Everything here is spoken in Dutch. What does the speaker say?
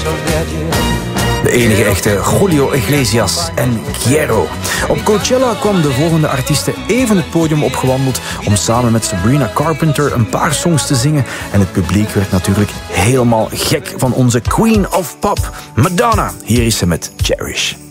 De enige echte Julio Iglesias en Quiero. Op Coachella kwam de volgende artieste even het podium opgewandeld om samen met Sabrina Carpenter een paar songs te zingen. En het publiek werd natuurlijk helemaal gek van onze Queen of Pop, Madonna. Hier is ze met Cherish.